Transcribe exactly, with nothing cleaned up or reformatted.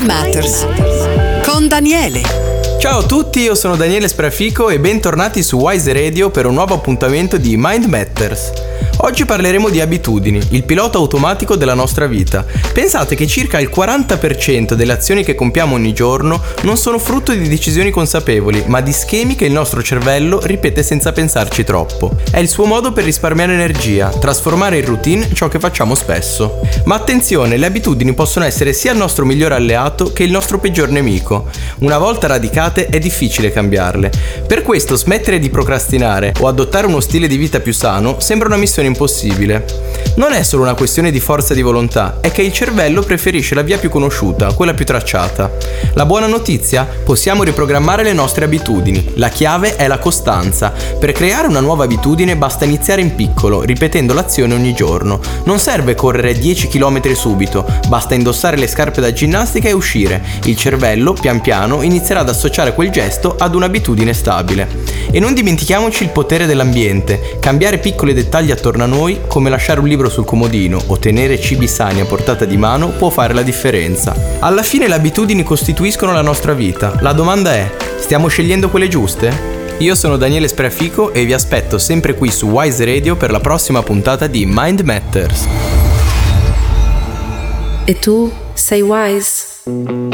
Matters con Daniele. Ciao a tutti, io sono Daniele Spreafico e bentornati su Wise Radio per un nuovo appuntamento di Mind Matters. Oggi parleremo di abitudini, il pilota automatico della nostra vita. Pensate che circa il quaranta per cento delle azioni che compiamo ogni giorno non sono frutto di decisioni consapevoli, ma di schemi che il nostro cervello ripete senza pensarci troppo. È il suo modo per risparmiare energia, trasformare in routine ciò che facciamo spesso. Ma attenzione, le abitudini possono essere sia il nostro migliore alleato che il nostro peggior nemico. Una volta radicate è difficile cambiarle. Per questo smettere di procrastinare o adottare uno stile di vita più sano sembra una missione impossibile. Non è solo una questione di forza di volontà, è che il cervello preferisce la via più conosciuta, quella più tracciata. La buona notizia? Possiamo riprogrammare le nostre abitudini. La chiave è la costanza. Per creare una nuova abitudine basta iniziare in piccolo, ripetendo l'azione ogni giorno. Non serve correre dieci chilometri subito, basta indossare le scarpe da ginnastica e uscire. Il cervello, pian piano, inizierà ad associare quel gesto ad un'abitudine stabile. E non dimentichiamoci il potere dell'ambiente. Cambiare piccoli dettagli attorno a noi, come lasciare un libro sul comodino o tenere cibi sani a portata di mano, può fare la differenza. Alla fine le abitudini costituiscono la nostra vita. La domanda è: stiamo scegliendo quelle giuste? Io sono Daniele Spreafico e vi aspetto sempre qui su Wise Radio per la prossima puntata di Mind Matters. E tu sei wise?